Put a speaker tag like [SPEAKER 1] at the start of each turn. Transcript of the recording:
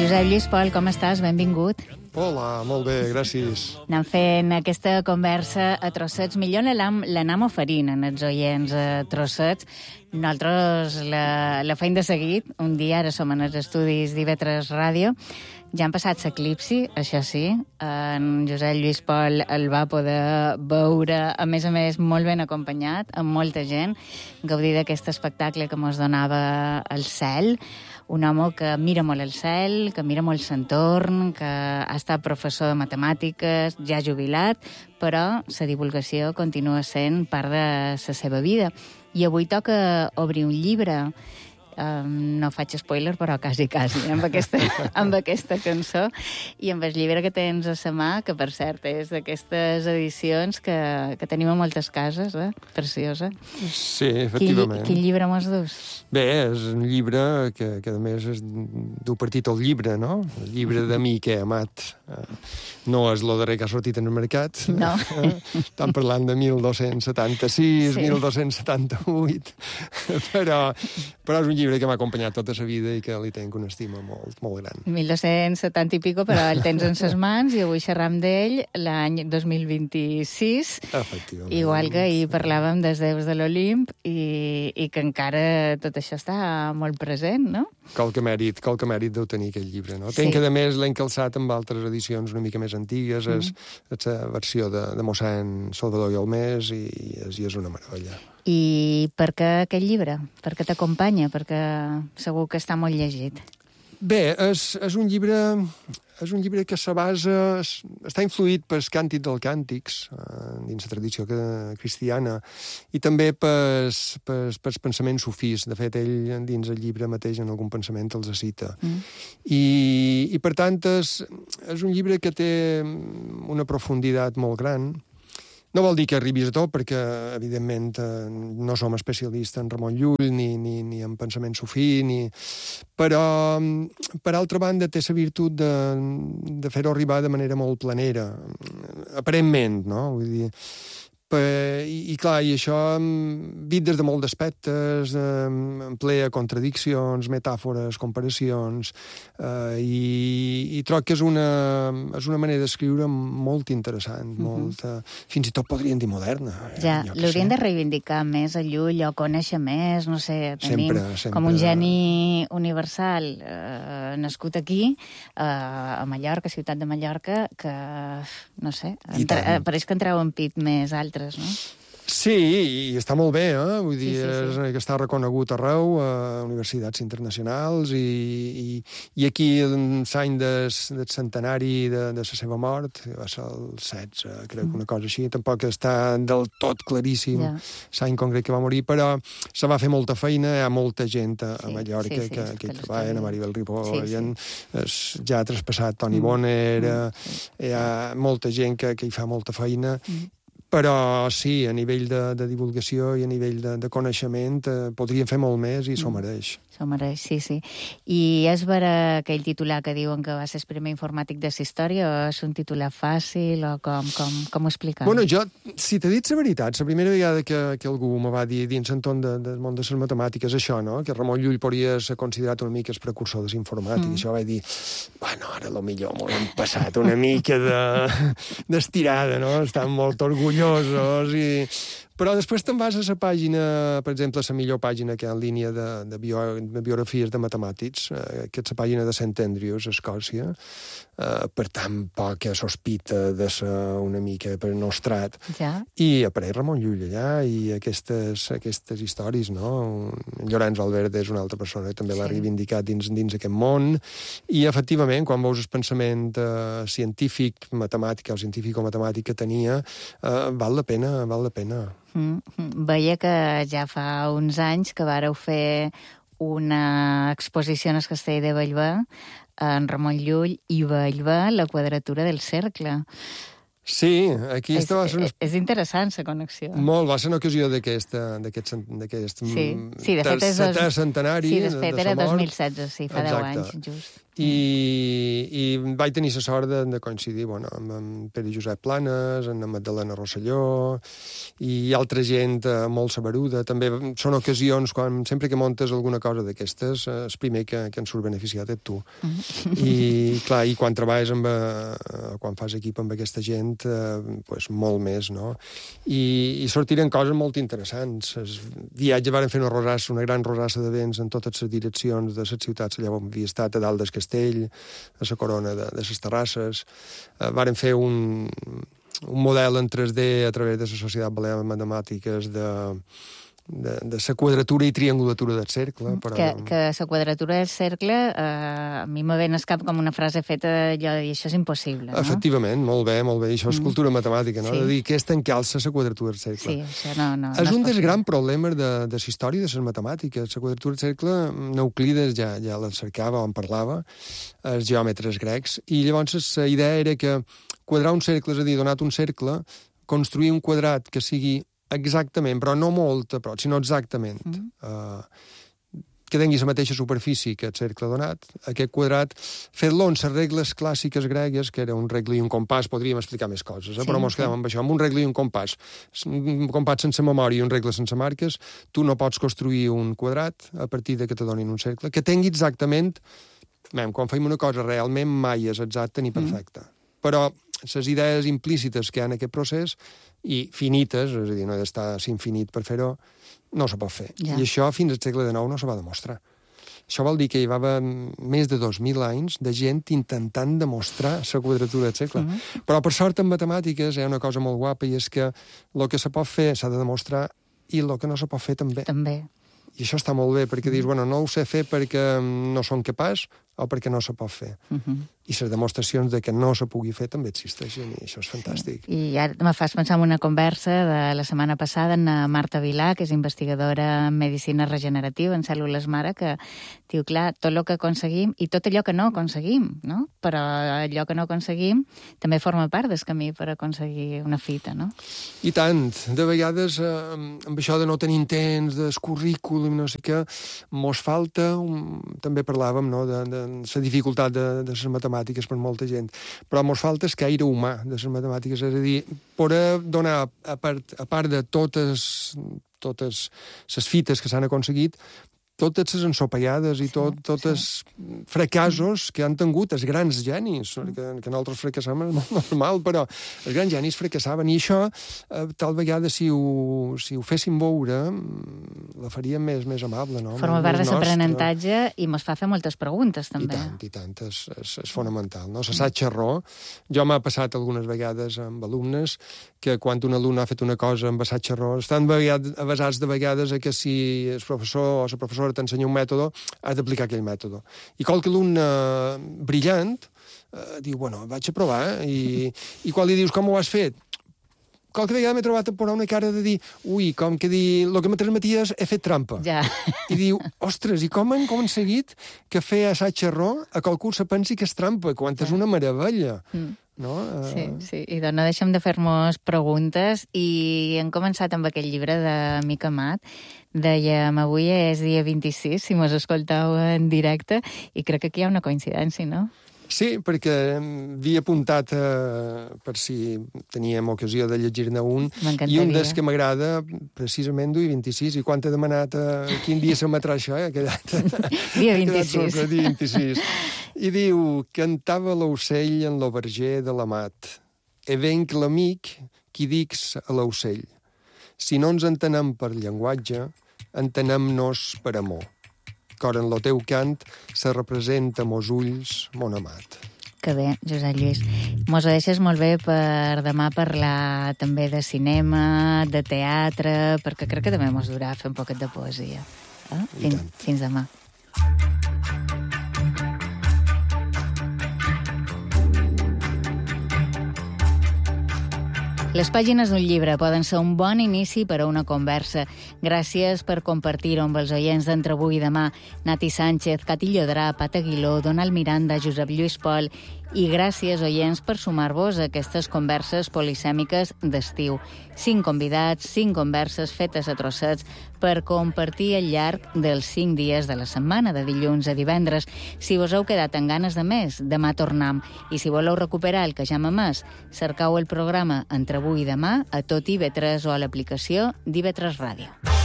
[SPEAKER 1] Josep Lluís Pol, com estàs? Benvingut.
[SPEAKER 2] Hola, molt bé, gràcies.
[SPEAKER 1] Anem fent aquesta conversa a trossets. Millor l'anem oferint als oients a trossets. Nosaltres la feim de seguit. Un dia, ara som en els estudis d'IV3 Ràdio. Ja han passat l'eclipsi, això sí. En Josep Lluís Pol el va poder veure, a més, molt ben acompanyat, amb molta gent, gaudir d'aquest espectacle que ens donava el cel. Un home que mira molt el cel, que mira molt l'entorn, que ha estat professor de matemàtiques, ja jubilat, però la divulgació continua sent part de la seva vida. I avui toca obrir un llibre. No faig spoiler, però quasi, amb aquesta cançó. I amb el llibre que tens a la mà, que per cert és d'aquestes edicions que tenim a moltes cases, preciosa.
[SPEAKER 2] Sí, efectivament.
[SPEAKER 1] Quin llibre mos dus?
[SPEAKER 2] Bé, és un llibre que a més du per títol llibre, no? El llibre de mi que he amat. No és el darrer que ha sortit en el mercat.
[SPEAKER 1] No.
[SPEAKER 2] Estan parlant de 1276, sí. 1278, però és un llibre que m'ha acompanyat tota la vida i que li tenc una estima molt, molt gran.
[SPEAKER 1] 1270 i pico, però el tens en ses mans i avui xerram d'ell l'any 2026.
[SPEAKER 2] Efectivament.
[SPEAKER 1] Igual que ahir parlàvem dels déus de l'Olimp i que encara tot això està molt present, no?
[SPEAKER 2] Qualque mèrit deu tenir aquest llibre, no?
[SPEAKER 1] Sí.
[SPEAKER 2] Tenc que, a més, l'he encalçat amb altres edicions una mica més antigues, és la versió de mossèn Salvador Guilmés i és una meravella.
[SPEAKER 1] I per què aquest llibre? Per què t'acompanya? Perquè segur que està molt llegit.
[SPEAKER 2] Bé, és un llibre que se basa... Està influït pels càntics dels càntics, dins la tradició cristiana, i també pels pensaments sufís. De fet, ell, dins el llibre mateix, en algun pensament els cita. I per tant, és un llibre que té una profunditat molt gran. No vol dir que arribis a tot, perquè, evidentment, no som especialistes en Ramon Llull ni en pensament sufí, però, per altra banda, té la virtut de fer-ho arribar de manera molt planera, aparentment, no? Vull dir, i clar, i això dit des de molts aspectes, emplea contradiccions, metàfores, comparacions, i troc que és una manera d'escriure molt interessant, molt, fins i tot podríem dir moderna.
[SPEAKER 1] Ja, l'haurien de reivindicar més a Llull o conèixer més, no sé, tenim
[SPEAKER 2] sempre.
[SPEAKER 1] Com un geni universal nascut aquí, a Mallorca, ciutat de Mallorca, que, no sé, pareix que en treuen pit més altres, no?
[SPEAKER 2] Sí, i està molt bé, Vull dir,
[SPEAKER 1] sí.
[SPEAKER 2] que està reconegut arreu, a universitats internacionals, i aquí l'any del centenari de la seva mort, va ser el 16, crec, una cosa així, tampoc està del tot claríssim l'any concret que va morir, però se va fer molta feina, hi ha molta gent a Mallorca que hi treballa, a Maribel Ripoll, ja ha traspassat Toni Bonner, hi ha molta gent que hi fa molta feina, però sí, a nivell de divulgació i a nivell de coneixement podríem fer molt més i s'ho mereix.
[SPEAKER 1] S'ho mereix, sí. I és vera aquell titular que diuen que va ser el primer informàtic de la història, o és un titular fàcil, o com ho explicar?
[SPEAKER 2] Bueno, jo, si t'he dit la veritat, la primera vegada que algú me va dir dins l'entorn del món de les matemàtiques això, no? Que Ramon Llull podria ser considerat una mica el precursor de l'informàtic, això vaig dir, bueno, ara potser m'ho hem passat una mica d'estirada, no? Estan molt orgullosos Però després te'n vas a la pàgina, per exemple, la millor pàgina que hi ha en línia de biografies de matemàtics, que és la pàgina de St. Andrews, a Escòcia, per tant, poca sospita de ser una mica per nostrat. I apareix Ramon Llull allà, i aquestes històries, no? Llorenç Valverde és una altra persona que també l'ha reivindicat dins aquest món, i efectivament, quan veus el pensament científic, matemàtic o científico-matemàtic que tenia, val la pena.
[SPEAKER 1] Veia que ja fa uns anys que vàreu fer una exposició en el castell de Bellver, en Ramon Llull i Bellver, la quadratura del cercle.
[SPEAKER 2] Sí, aquesta va ser una...
[SPEAKER 1] És interessant, la connexió.
[SPEAKER 2] Molt, va ser una ocasió d'aquest
[SPEAKER 1] de fet
[SPEAKER 2] setè centenari
[SPEAKER 1] de sa mort. Sí, de fet era 2016, sí, fa 10 anys, just.
[SPEAKER 2] I vaig tenir la sort de coincidir amb en Pere Josep Planes, en Magdalena Rosselló, i altra gent molt saberuda. També són ocasions, sempre que montes alguna cosa d'aquestes, el primer que en surt beneficiat és tu. I, clar, i quan treballes quan fas equip amb aquesta gent, pues, molt més, no? I sortiren coses molt interessants. El viatge varen fer una gran rosassa de vents en totes les direccions de les ciutats allà on havia estat, a dalt del castell, a la corona de les terrasses. Varen fer un model en 3D a través de la Societat Balear de Matemàtiques de la quadratura i triangulatura del cercle.
[SPEAKER 1] Que la quadratura del cercle a mi me ve al cap com una frase feta allò de dir això és impossible, no?
[SPEAKER 2] Efectivament, molt bé, això és cultura matemàtica, no? Sí. De dir que és tancar-se la quadratura del cercle.
[SPEAKER 1] Sí, això no
[SPEAKER 2] és un dels grans problemes de la història de les matemàtiques. La quadratura del cercle, Euclides ja la cercava o en parlava, els geòmetres grecs, i llavors la idea era que quadrar un cercle, és a dir, donat un cercle, construir un quadrat que sigui exactament, però no molt a prop, sinó exactament, que tingui la mateixa superfície que el cercle donat, aquest quadrat, fet-lo en les regles clàssiques gregues, que era un regle i un compàs, podríem explicar més coses, però mos quedem amb això, amb un regle i un compàs sense memòria i un regle sense marques, tu no pots construir un quadrat a partir de que te donin un cercle, que tingui exactament, quan fem una cosa realment mai és exacta ni perfecta, però les idees implícites que hi ha en aquest procés i finites, és a dir, no ha d'estar infinit per fer-ho, no se pot fer. I això fins al segle XIX no se va demostrar. Això vol dir que hi va haver més de 2.000 anys de gent intentant demostrar la quadratura del cercle. Però, per sort, en matemàtiques hi ha una cosa molt guapa, i és que el que se pot fer s'ha de demostrar i el que no se pot fer també. I això està molt bé, perquè dius, no ho sé fer perquè no som capaç o perquè no se pot fer. I les demostracions de que no se pugui fer també existeixen, i això és fantàstic.
[SPEAKER 1] I ara me fas pensar en una conversa de la setmana passada amb Marta Vilà, que és investigadora en medicina regenerativa, en cèl·lules mare, que diu, clar, tot el que aconseguim i tot allò que no aconseguim, no? Però allò que no aconseguim també forma part del camí per aconseguir una fita, no?
[SPEAKER 2] I tant. De vegades, amb això de no tenir temps, del currículum, no sé què, mos falta, també parlàvem, no?, de la dificultat de les matemàtiques per molta gent, però mos falta el caire humà de les matemàtiques, és a dir, poder donar, a part de totes les fites que s'han aconseguit, totes les ensopegades i tots els fracassos que han tingut els grans genis, que nosaltres fracassem és molt normal, però els grans genis fracassaven, i això, tal vegada, si ho féssim veure, la faríem més amable, no?
[SPEAKER 1] Forma part de l'aprenentatge i mos fa fer moltes preguntes, també.
[SPEAKER 2] I tant, és fonamental, no? L'assaig error. Jo m'ha passat algunes vegades amb alumnes que quan un alumne ha fet una cosa amb assaig error, estan avasats de vegades a que si el professor o la professora t'ensenya un mètode, has d'aplicar aquell mètode. I qualque alumne brillant diu, vaig a provar, i quan li dius com ho has fet, qualque vegada m'he trobat a posar una cara de dir, com que dir, el que me transmeties he fet trampa.
[SPEAKER 1] Ja.
[SPEAKER 2] I diu, ostres, i com han aconseguit que fer assaig-error a qualcú se pensi que és trampa, quan és una meravella. No?
[SPEAKER 1] Sí, i doncs no deixem de fer-nos preguntes, i hem començat amb aquell llibre de Mica Amat. Dèiem, avui és dia 26, si mos escoltau en directe, i crec que aquí hi ha una coincidència, no?
[SPEAKER 2] Sí, perquè havia apuntat per si teníem ocasió de llegir-ne un, i un dels que m'agrada, precisament, duia 26, i quan t'he demanat quin dia s'emetrà això, ha quedat...
[SPEAKER 1] Dia 26.
[SPEAKER 2] Dia 26. I diu, cantava l'ocell en lo verger de l'amat, e venc l'amic qui dics a l'ocell. Si no ens entenem per llenguatge, entenem-nos per amor. Cor en lo teu cant se representa mos ulls, mon amat.
[SPEAKER 1] Que bé, Josep Lluís. Mos ho deixes molt bé per demà parlar també de cinema, de teatre, perquè crec que també mos durà fer un poquet de poesia. Fins demà. Les pàgines d'un llibre poden ser un bon inici per a una conversa. Gràcies per compartir-ho amb els oients d'Entre avui i demà. Nati Sánchez, Cati Llodrà, Pat Aguiló, Donald Miranda, Josep Lluís Pol. I gràcies, oients, per sumar-vos a aquestes converses polisèmiques d'estiu. 5 convidats, 5 converses fetes a trossets per compartir al llarg dels 5 dies de la setmana, de dilluns a divendres. Si vos heu quedat amb ganes de més, demà tornam. I si voleu recuperar el que ja hem emès, cercau el programa Entre avui i demà a tot IB3 o a l'aplicació d'IB3 Ràdio.